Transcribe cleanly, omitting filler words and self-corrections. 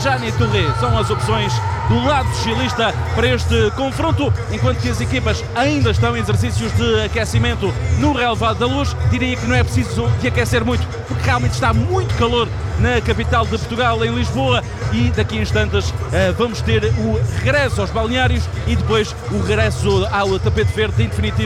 Jani Touré são as opções do lado socialista para este confronto, enquanto que as equipas ainda estão em exercícios de aquecimento no relevado da Luz. Diria que não é preciso de aquecer muito, porque realmente está muito calor na capital de Portugal, em Lisboa, e daqui a instantes vamos ter o regresso aos balneários e depois o regresso ao tapete verde definitivo